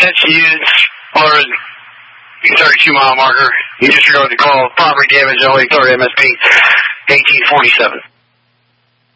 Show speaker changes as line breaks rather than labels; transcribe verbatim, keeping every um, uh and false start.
sets to use or thirty-two mile marker. You disregard the call. Property damage only. Authority M S P eighteen forty-seven.